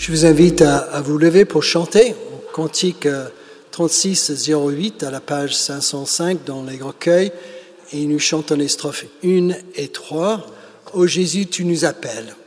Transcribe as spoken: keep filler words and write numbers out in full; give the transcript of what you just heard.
Je vous invite à, à vous lever pour chanter. Cantique trente-six zéro huit à la page cinq cent cinq dans les recueils. Et nous chantons les strophes un et trois. Ô Jésus, tu nous appelles.